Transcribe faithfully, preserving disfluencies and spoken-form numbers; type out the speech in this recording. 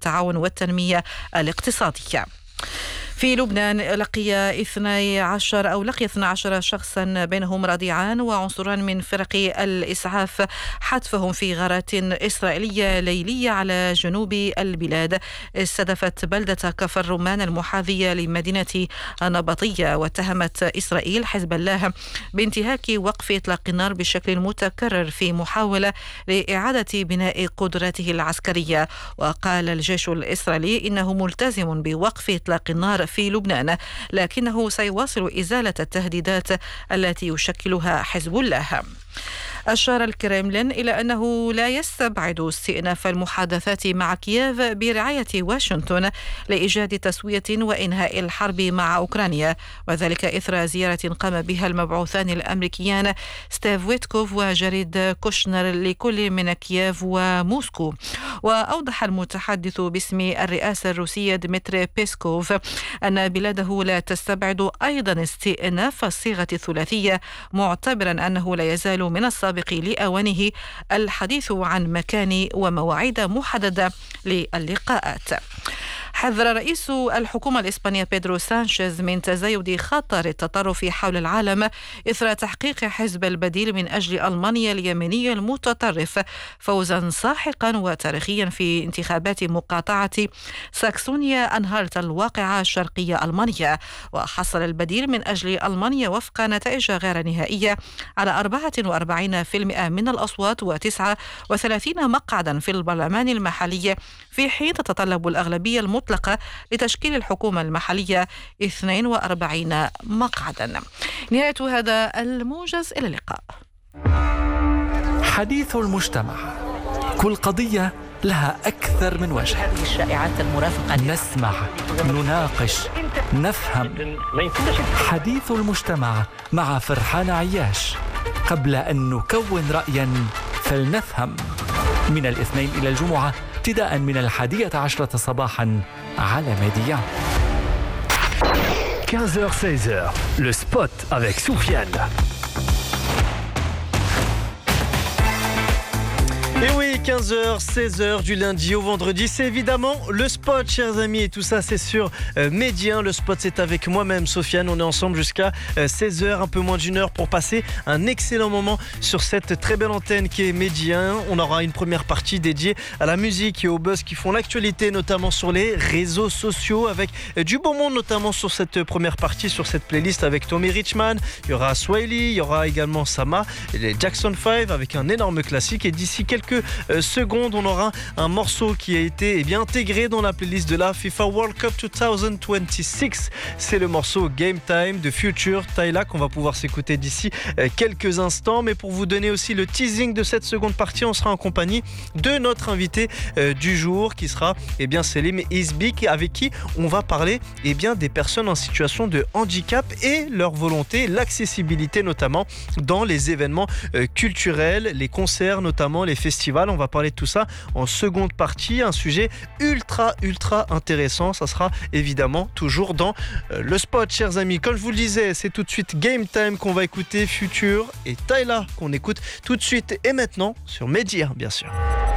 التعاون والتنمية الاقتصادية. في لبنان لقي اثني عشر أو لقي اثني عشر شخصا بينهم رضيعان وعنصران من فرق الإسعاف حتفهم في غارات إسرائيلية ليلية على جنوب البلاد استهدفت بلدة كفر الرمان المحاذية لمدينة نبطية. واتهمت إسرائيل حزب الله بانتهاك وقف إطلاق النار بشكل متكرر في محاولة لإعادة بناء قدراته العسكرية. وقال الجيش الإسرائيلي إنه ملتزم بوقف إطلاق النار في لبنان لكنه سيواصل إزالة التهديدات التي يشكلها حزب الله. أشار الكرملين إلى أنه لا يستبعد استئناف المحادثات مع كييف برعاية واشنطن لإيجاد تسوية وإنهاء الحرب مع أوكرانيا، وذلك إثر زيارة قام بها المبعوثان الأمريكيان ستيف ويتكوف وجاريد كوشنر لكل من كييف وموسكو. وأوضح المتحدث باسم الرئاسة الروسية ديمتري بيسكوف أن بلاده لا تستبعد أيضا استئناف الصيغة الثلاثية، معتبرا أنه لا يزال من السابق لأوانه الحديث عن مكان ومواعيد محددة للقاءات. حذر رئيس الحكومة الإسبانية بيدرو سانشيز من تزايد خطر التطرف حول العالم إثر تحقيق حزب البديل من أجل ألمانيا اليميني المتطرف فوزا ساحقا وتاريخيا في انتخابات مقاطعة ساكسونيا أنهارت الواقعة شرقية ألمانيا. وحصل البديل من أجل ألمانيا وفق نتائج غير نهائية على أربعة وأربعين بالمئة من الأصوات وتسعة وثلاثين مقعدا في البرلمان المحلي، في حين تتطلب الأغلبية المطلقة لتشكيل الحكومة المحلية اثنين وأربعين مقعدا. نهاية هذا الموجز، إلى اللقاء. حديث المجتمع، كل قضية لها أكثر من وجه. هذه الشائعات المرافقة، نسمع، نناقش، نفهم. حديث المجتمع مع فرحان عياش. قبل أن نكون رأيا فلنفهم، من الاثنين إلى الجمعة ابتداء من الحادية عشرة صباحا على ميديا. quinze heures seize heures, le spot avec Soufiane. Et oui, quinze heures seize heures du lundi au vendredi, c'est évidemment le spot, chers amis, et tout ça c'est sur euh, Média. Le spot, c'est avec moi-même, Sofiane. On est ensemble jusqu'à euh, seize heures, un peu moins d'une heure, pour passer un excellent moment sur cette très belle antenne qui est Média. On aura une première partie dédiée à la musique et aux buzz qui font l'actualité, notamment sur les réseaux sociaux, avec euh, du beau monde, notamment sur cette première partie, sur cette playlist avec Tommy Richman. Il y aura Swahili, il y aura également Sama, et les Jackson five avec un énorme classique. Et d'ici quelques Euh, secondes, on aura un morceau qui a été eh bien, intégré dans la playlist de la FIFA World Cup deux mille vingt-six. C'est le morceau Game Time de Future Tyla qu'on va pouvoir s'écouter d'ici euh, quelques instants. Mais pour vous donner aussi le teasing de cette seconde partie, on sera en compagnie de notre invité euh, du jour qui sera eh bien, Selim Isbik, avec qui on va parler eh bien, des personnes en situation de handicap et leur volonté, l'accessibilité notamment dans les événements euh, culturels, les concerts notamment, les festivals. On va parler de tout ça en seconde partie, un sujet ultra ultra intéressant. Ça sera évidemment toujours dans euh, le spot, chers amis. Comme je vous le disais, c'est tout de suite Game Time qu'on va écouter, Future et Tyla qu'on écoute tout de suite et maintenant sur Média, bien sûr.